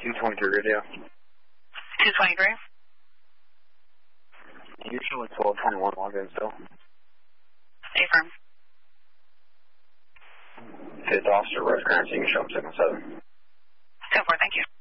223 radio. 223. You show like 1221 logged in still. Affirm. 5th officer, Rosecrans, you can show up 7-7. 10-4, thank you.